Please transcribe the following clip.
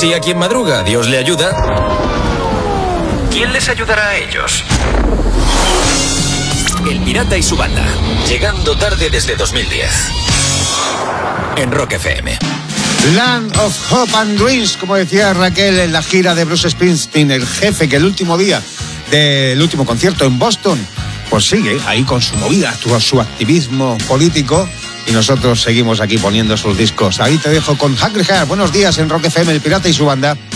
Si a quien madruga Dios le ayuda, ¿quién les ayudará a ellos? El Pirata y su banda, llegando tarde desde 2010. En Rock FM. Land of Hope and Dreams, como decía Raquel en la gira de Bruce Springsteen, el jefe que el último día del último concierto en Boston, pues sigue ahí con su movida, su activismo político, y nosotros seguimos aquí poniendo sus discos. Ahí te dejo con Hungry Heart. Buenos días en Rock FM, el Pirata y su banda.